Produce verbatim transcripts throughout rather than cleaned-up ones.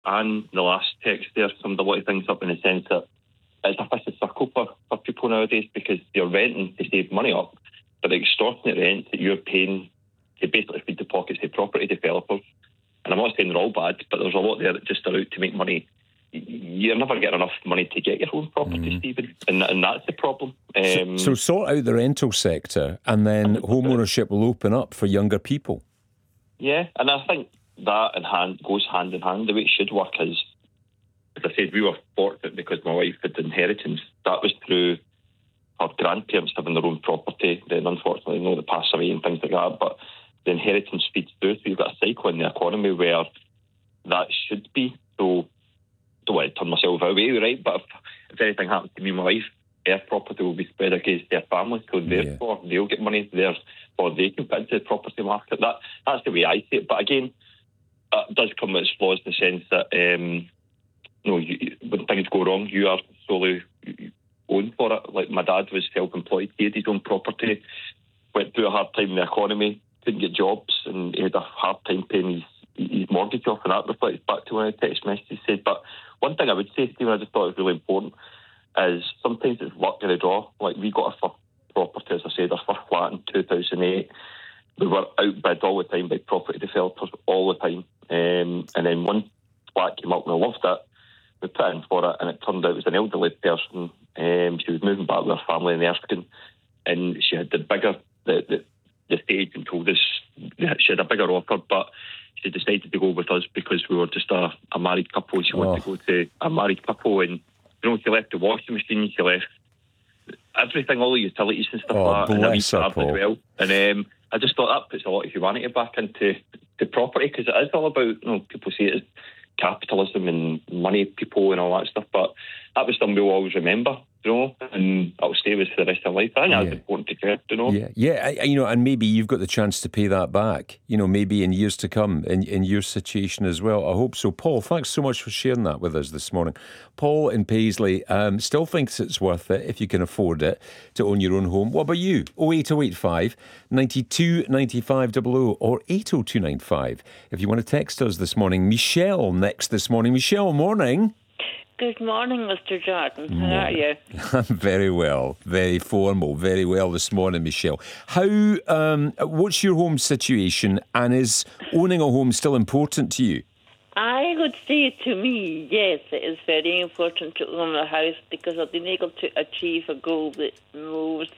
and the last text there summed a lot of things up in the sense that it's a vicious circle for, for people nowadays, because they're renting to save money up, but the extortionate rent that you're paying to basically feed the pockets of property developers. And I'm not saying they're all bad, but there's a lot there that just are out to make money. You're never getting enough money to get your own property, mm. Stephen, and, and that's the problem. Um, so, so sort out the rental sector, and then home ownership will open up for younger people. Yeah, and I think that in hand goes hand in hand. The way it should work is, as I said, we were fortunate because my wife had inheritance. That was through her grandparents having their own property. Then, unfortunately, you know, they passed away and things like that. But the inheritance feeds through. So you've got a cycle in the economy where that should be. So, don't want to turn myself away, right? But if, if anything happens to me and my wife, their property will be spread against their family. So therefore, yeah. they'll get money there, or they can fit into the property market. That That's the way I see it. But again, it does come with its flaws in the sense that, um, you know, you, when things go wrong, you are solely owned for it. Like my dad was self-employed, he had his own property, went through a hard time in the economy, couldn't get jobs, and he had a hard time paying his, his mortgage off, and that reflects back to one of the text messages said. But one thing I would say, Stephen, I just thought it was really important, is sometimes it's luck in the draw. Like, we got our first property, as I said, our first flat in two thousand eight. We were outbid all the time by property developers, all the time. Um, and then one flat came up and I loved it. We put in for it, and it turned out it was an elderly person. Um, she was moving back with her family in Erskine, and she had the bigger, the, the, the stage and told us she had a bigger offer, but she decided to go with us because we were just a, a married couple. She oh. wanted to go to a married couple, and you know, she left the washing machine, she left everything, all the utilities and stuff oh, like that, and a wee tab Paul. as well. And um, I just thought that puts a lot of humanity back into the property, because it is all about, you know, people say it as capitalism and money people and all that stuff, but that was something we'll always remember, you know, and it'll stay with us for the rest of life. I think yeah. that's important to care, you know. Yeah, yeah, I, you know, and maybe you've got the chance to pay that back, you know, maybe in years to come, in, in your situation as well. I hope so. Paul, thanks so much for sharing that with us this morning. Paul in Paisley um, still thinks it's worth it, if you can afford it, to own your own home. What about you? oh eight oh eight five, nine two nine five double oh or eight oh two nine five if you want to text us this morning. Michelle next this morning. Michelle, morning. Good morning, Mister Jordan. How are you? I'm very well, very formal, very well this morning, Michelle. How? Um, what's your home situation, and is owning a home still important to you? I would say to me, yes, it is very important to own a house, because I've been able to achieve a goal that most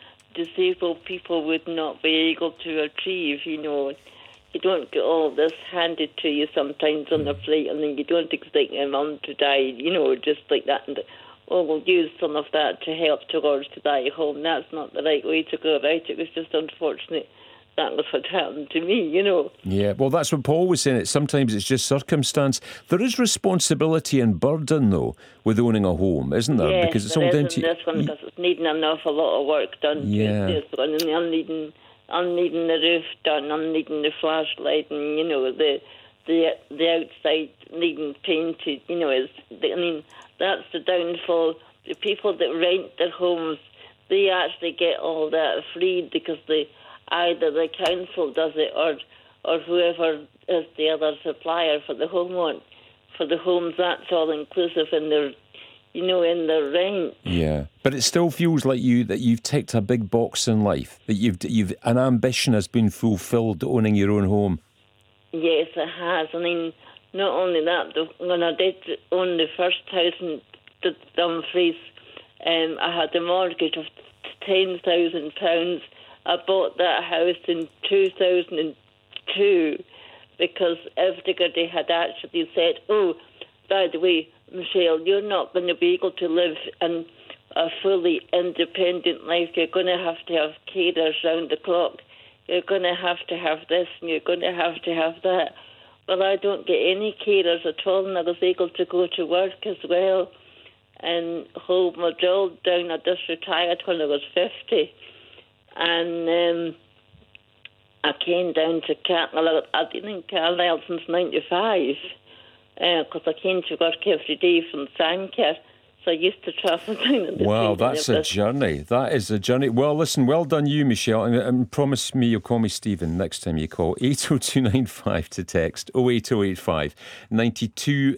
disabled people would not be able to achieve, you know. You don't get all of this handed to you sometimes on the plate, and then you don't expect your mum to die, you know, just like that. And, oh, we'll use some of that to help towards to buy a home. That's not the right way to go about it. It was just unfortunate that was what happened to me, you know. Yeah, well, that's what Paul was saying. It sometimes it's just circumstance. There is responsibility and burden, though, with owning a home, isn't there? Yes, because it's there all is down in to this one, because it's needing an awful lot of work done. Yeah. To this one, and I'm needing... I'm needing the roof done, I'm needing the flashlight, and, you know, the the the outside needing painted, you know. Is I mean, that's the downfall. The people that rent their homes, they actually get all that free, because they, either the council does it, or or whoever is the other supplier for the home one, for the homes, that's all inclusive in their, you know, in the rent. Yeah, but it still feels like you that you've ticked a big box in life, that you've you've an ambition has been fulfilled, owning your own home. Yes, it has. I mean, not only that, when I did own the first house in Dumfries, um, I had a mortgage of ten thousand pounds. I bought that house in two thousand two because everybody had actually said, oh, by the way, Michelle, you're not going to be able to live in a fully independent life. You're going to have to have carers round the clock. You're going to have to have this, and you're going to have to have that. Well, I don't get any carers at all, and I was able to go to work as well and hold my job down. I just retired when I was fifty. And um, I came down to Carlisle. I've been in Carlisle since ninety-five. Because uh, I came to work every day from Sandcare, so I used to travel down in the Wow, that's a journey. That is a journey. Well, listen, well done you, Michelle, and, and promise me you'll call me Stephen next time you call. eight oh two nine five to text, oh eight oh eight five, nine two